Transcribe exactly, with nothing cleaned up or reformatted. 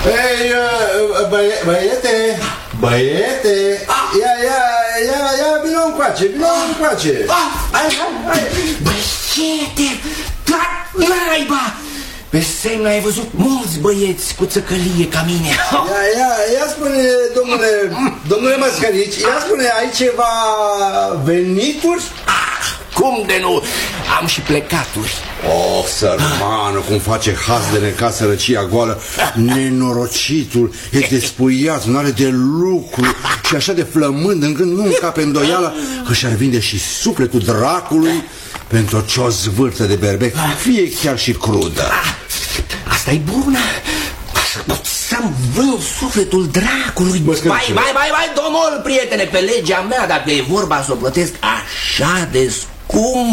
Ei, băie, băiete, băiete, ia, ia, ia, ia, vină încoace, vină încoace. Hai, hai, hai. Băiete, da, naiba! Pe semn ai văzut mulți băieți cu țăcălie ca mine. Ia, ia, ia spune, domnule, domnule Măscărici, ia spune, ai ceva venituri? Ah, cum de nu? Am și plecaturi. Oh, sărmană, cum face haz de necaz, sărăcia goală. Nenorocitul e despuiat, nu are de lucru și așa de flămând încât nu încape îndoială că și-ar vinde și sufletul dracului pentru o ciozvârtă de berbec, fie chiar și crudă. Asta-i bună. Să-mi vând sufletul dracului. Vai, vai, vai, vai, domnul, prietene, pe legea mea, dacă e vorba să o plătesc așa de scump.